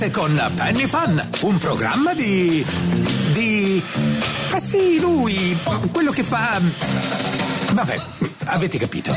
Con Penny Fan, un programma di... Ah sì, lui, quello che fa... Vabbè, avete capito.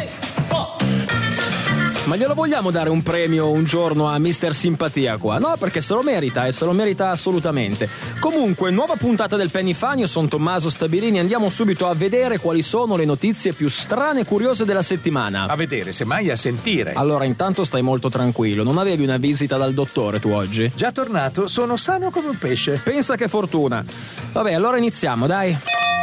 Ma glielo vogliamo dare un premio un giorno a Mister Simpatia qua? No, perché se lo merita, e se lo merita assolutamente. Comunque, nuova puntata del Penny Fan, io sono Tommaso Stabilini, andiamo subito a vedere quali sono le notizie più strane e curiose della settimana. A vedere, semmai a sentire. Allora, intanto stai molto tranquillo, non avevi una visita dal dottore tu oggi? Già tornato, sono sano come un pesce. Pensa che fortuna. Vabbè, allora iniziamo, dai.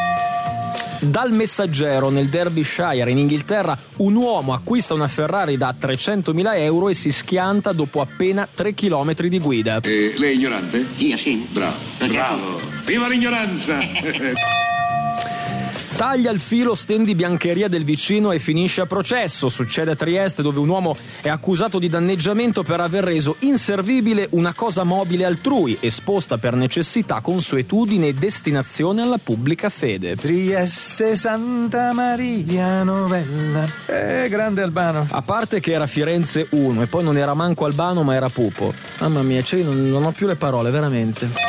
Dal Messaggero, nel Derbyshire in Inghilterra, un uomo acquista una Ferrari da 300.000 euro e si schianta dopo appena 3 chilometri di guida. Lei è ignorante? Io sì. Bravo. Viva l'ignoranza! Taglia il filo stand di biancheria del vicino e finisce a processo. Succede a Trieste, dove un uomo è accusato di danneggiamento per aver reso inservibile una cosa mobile altrui, esposta per necessità, consuetudine e destinazione alla pubblica fede. Trieste, Santa Maria Novella. Grande Albano. A parte che era Firenze 1 e poi non era manco Albano ma era Pupo. Mamma mia, cioè non ho più le parole, veramente.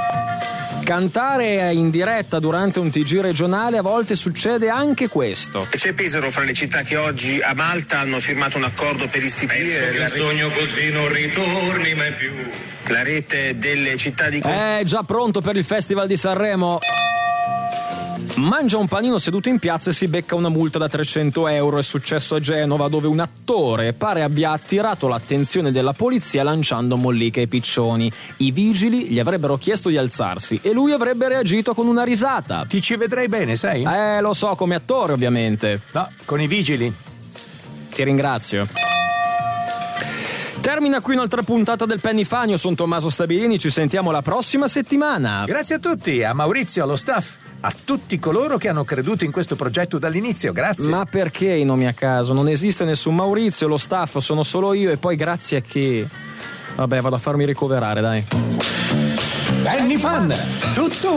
Cantare in diretta durante un TG regionale, a volte succede anche questo. C'è Pesaro fra le città che oggi a Malta hanno firmato un accordo per istituire Penso che un sogno così non ritorni mai più. La rete delle città di Già pronto per il Festival di Sanremo. Mangia un panino seduto in piazza e si becca una multa da 300 euro. È successo a Genova, dove un attore pare abbia attirato l'attenzione della polizia lanciando molliche ai piccioni. I vigili gli avrebbero chiesto di alzarsi e lui avrebbe reagito con una risata. Ti ci vedrei bene, sai? Lo so, come attore ovviamente. No, con i vigili. Ti ringrazio. Termina qui un'altra puntata del Penny Fan. Io sono Tommaso Stabilini, ci sentiamo la prossima settimana. Grazie a tutti, a Maurizio, allo staff, a tutti coloro che hanno creduto in questo progetto dall'inizio, grazie. Ma perché i nomi a caso? Non esiste nessun Maurizio, lo staff sono solo io, e poi grazie a chi? Vabbè, vado a farmi ricoverare, dai. Penny Fan, tutto